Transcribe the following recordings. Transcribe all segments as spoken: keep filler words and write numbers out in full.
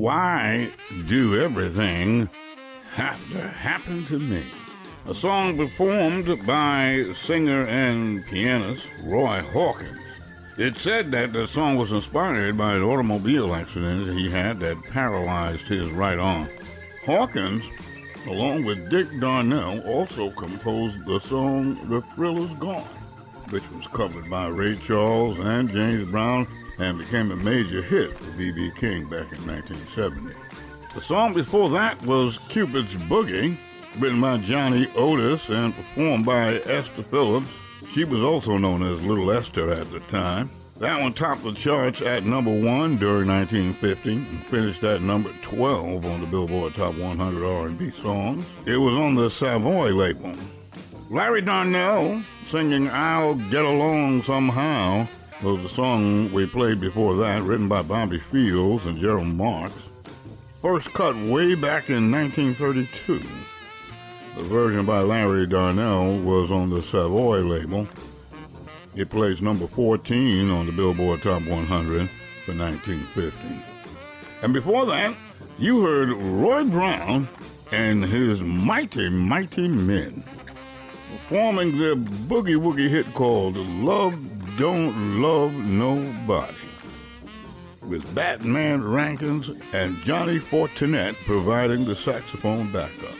Why Do Everything Have to Happen to Me? A song performed by singer and pianist Roy Hawkins. It's said that the song was inspired by an automobile accident he had that paralyzed his right arm. Hawkins, along with Dick Darnell, also composed the song The Thrill Is Gone, which was covered by Ray Charles and James Brown and became a major hit for B B King back in nineteen seventy. The song before that was Cupid's Boogie, written by Johnny Otis and performed by Esther Phillips. She was also known as Little Esther at the time. That one topped the charts at number one during nineteen fifty and finished at number twelve on the Billboard Top one hundred R and B songs. It was on the Savoy label. Larry Darnell singing I'll Get Along Somehow was the song we played before that, written by Bobby Fields and Gerald Marks. First cut way back in nineteen thirty-two. The version by Larry Darnell was on the Savoy label. It placed number fourteen on the Billboard Top one hundred for nineteen fifty. And before that, you heard Roy Brown and his Mighty Mighty Men performing their boogie-woogie hit called Love Don't Love Nobody, with Batman Rankins and Johnny Fortinet providing the saxophone backup.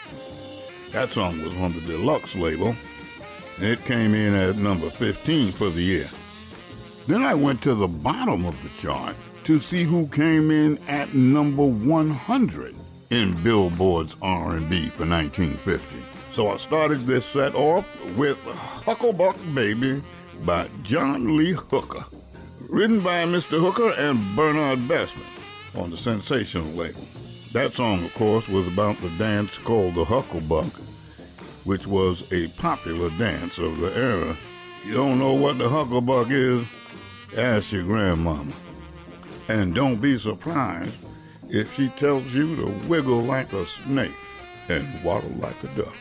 That song was on the Deluxe label, and it came in at number fifteen for the year. Then I went to the bottom of the chart to see who came in at number one hundred in Billboard's R and B for nineteen fifty. So I started this set off with Hucklebuck Baby by John Lee Hooker, written by Mister Hooker and Bernard Bestman on the Sensational label. That song, of course, was about the dance called the Hucklebuck, which was a popular dance of the era. You don't know what the Hucklebuck is? Ask your grandmama. And don't be surprised if she tells you to wiggle like a snake and waddle like a duck.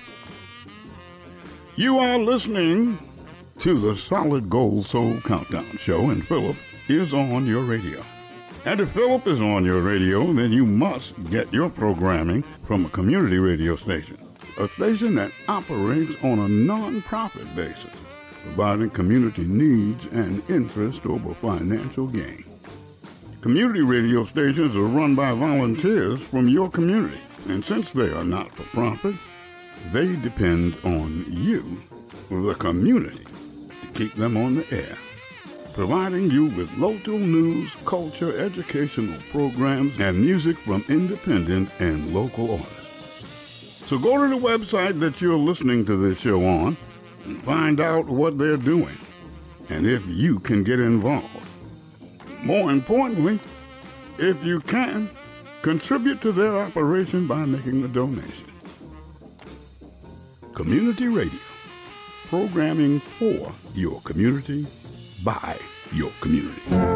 You are listening to the Solid Gold Soul Countdown Show, and Philip is on your radio. And if Philip is on your radio, then you must get your programming from a community radio station, a station that operates on a non-profit basis, providing community needs and interest over financial gain. Community radio stations are run by volunteers from your community, and since they are not for profit, they depend on you, the community, to keep them on the air, providing you with local news, culture, educational programs, and music from independent and local artists. So go to the website that you're listening to this show on and find out what they're doing and if you can get involved. More importantly, if you can, contribute to their operation by making a donation. Community Radio, programming for your community, by your community.